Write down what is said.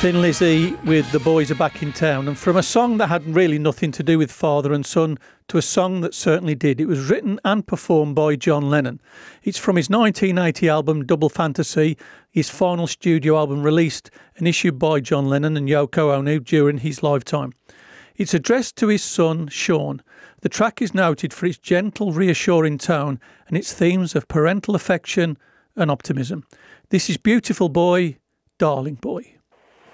Thin Lizzy with The Boys Are Back in Town, and from a song that had really nothing to do with father and son to a song that certainly did. It was written and performed by John Lennon. It's from his 1980 album Double Fantasy, his final studio album released and issued by John Lennon and Yoko Ono during his lifetime. It's addressed to his son, Sean. The track is noted for its gentle, reassuring tone and its themes of parental affection and optimism. This is Beautiful Boy, Darling Boy.